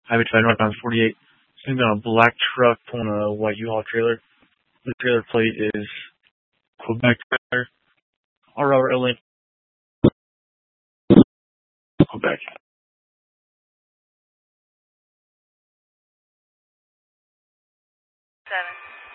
Highway 5 northbound 48. Sitting on a black truck pulling a white U-Haul trailer. The trailer plate is Quebec trailer. RLA Quebec. 7.